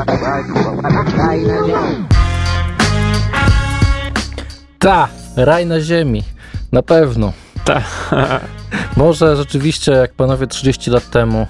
Raj na ziemi. Na pewno. Może rzeczywiście, jak panowie 30 lat temu,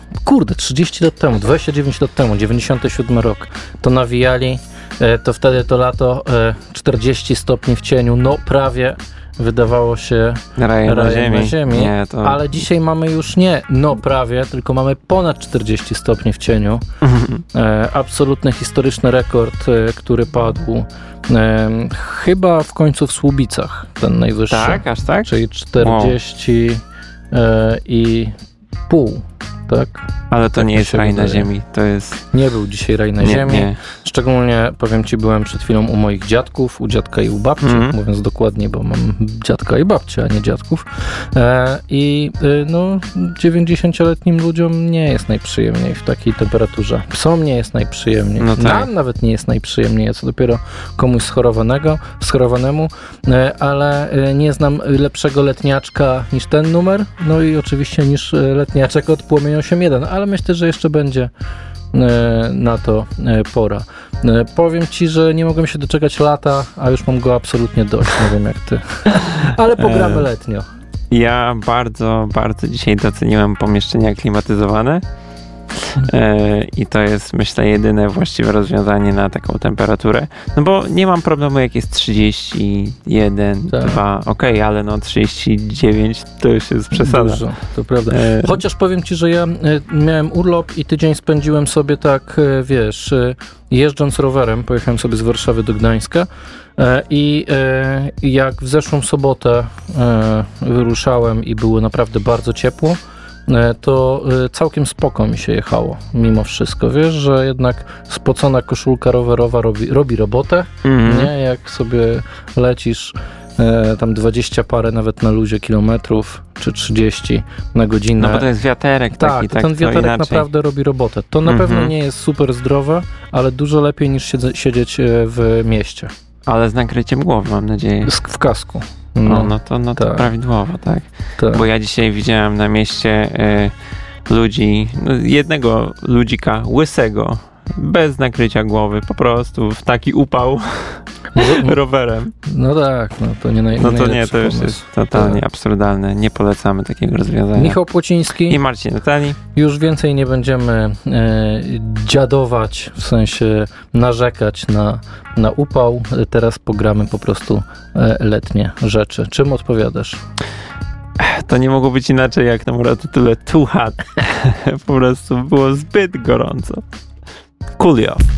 29 lat temu, 97 rok, to nawijali, to wtedy to lato 40 stopni w cieniu, no prawie wydawało się rajem na ziemi. Nie, to... Ale dzisiaj mamy już nie prawie, tylko mamy ponad 40 stopni w cieniu. Absolutny historyczny rekord, który padł chyba w końcu w Słubicach, ten najwyższy. Tak, aż tak? Czyli 40 i pół. Tak? Ale to tak nie jest raj na ziemi, to jest... Nie był dzisiaj raj na ziemi. Nie. Szczególnie, powiem ci, byłem przed chwilą u moich dziadków, u dziadka i u babci, mówiąc dokładnie, bo mam dziadka i babcię, a nie dziadków. I 90-letnim ludziom nie jest najprzyjemniej w takiej temperaturze. Psom nie jest najprzyjemniej. No tak. Nam nawet nie jest najprzyjemniej, a co dopiero komuś schorowanemu, ale nie znam lepszego letniaczka niż ten numer, no i oczywiście niż letniaczek od Płomień 8.1, ale myślę, że jeszcze będzie na to pora. Powiem ci, że nie mogłem się doczekać lata, a już mam go absolutnie dość, nie wiem jak ty. Ale pogramy letnio. Ja bardzo, bardzo dzisiaj doceniłem pomieszczenia klimatyzowane i to jest, myślę, jedyne właściwe rozwiązanie na taką temperaturę. No bo nie mam problemu, jak jest 31, 2, okej, ale 39 to już jest przesada. Dużo, to prawda. Chociaż powiem ci, że ja miałem urlop i tydzień spędziłem sobie tak, jeżdżąc rowerem, pojechałem sobie z Warszawy do Gdańska i jak w zeszłą sobotę wyruszałem i było naprawdę bardzo ciepło, to całkiem spoko mi się jechało, mimo wszystko. Wiesz, że jednak spocona koszulka rowerowa robi robotę, nie? Jak sobie lecisz tam 20 parę nawet na luzie kilometrów, czy 30 na godzinę. No bo to jest wiaterek taki. Tak, ten wiaterek naprawdę robi robotę. To na pewno nie jest super zdrowe, ale dużo lepiej niż siedzieć w mieście. Ale z nakryciem głowy, mam nadzieję. W kasku. No to prawidłowo, tak. Bo ja dzisiaj widziałem na mieście ludzi, jednego ludzika łysego, bez nakrycia głowy, po prostu w taki upał rowerem. No tak, to nie najlepszy to już jest totalnie absurdalne. Nie polecamy takiego rozwiązania. Michał Płociński i Marcin Natali. Już więcej nie będziemy dziadować, w sensie narzekać na upał. Teraz pogramy po prostu letnie rzeczy. Czym odpowiadasz? To nie mogło być inaczej, jak na tytule Too Hot. Po prostu było zbyt gorąco. Coolio.